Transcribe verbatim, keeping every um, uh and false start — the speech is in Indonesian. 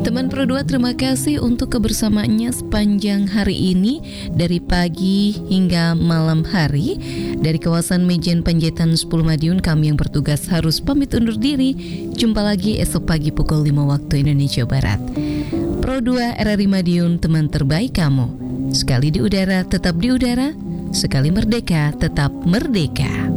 Teman Pro dua, terima kasih untuk kebersamaannya sepanjang hari ini, dari pagi hingga malam hari. Dari kawasan Mejen Panjaitan sepuluh Madiun, kami yang bertugas harus pamit undur diri. Jumpa lagi esok pagi pukul lima waktu Indonesia Barat. Pro dua R R I Madiun, teman terbaik kamu. Sekali di udara, tetap di udara. Sekali merdeka, tetap merdeka.